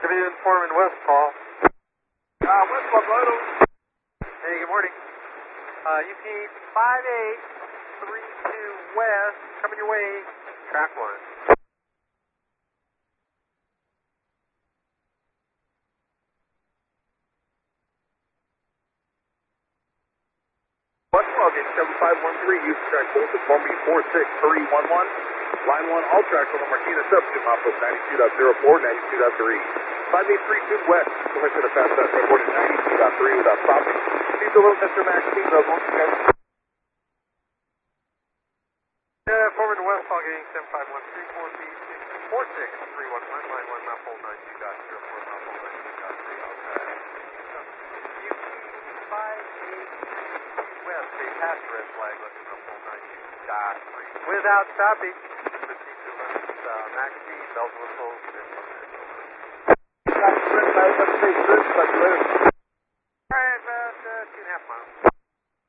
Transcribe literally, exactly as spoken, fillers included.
Civilian Foreman West, Paul. Uh, West Pueblo. Hey, good morning. Uh, U P five eight three two West, coming your way, track one. West Pueblo, seven five one three, use track both at Columbia four six three one one. Line one, all tracks on the Martinez substitute mount of ninety-two point zero four, ninety-two point three. five eight three two West, permission to pass that report at ninety-two point three without stopping. Please alert Mister Maxine, the most Yeah, Foreman West, Paul getting seven five one three four feet, four six three one one, line one, mount pole ninety-two point zero four, mount pole ninety-two point three, outside. U P five eight three two West, a pass red flag, looking mount pole ninety-two point three. Without stopping, proceed to alert uh, max speed, bells and whistles, and one minute over. Alright, about uh, two and a half miles.